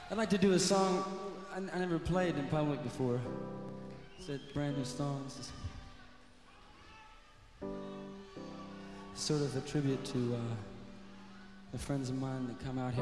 I'd like to do a song I never played in public before. It's a brand new song. It's sort of a tribute to the friends of mine that come out here.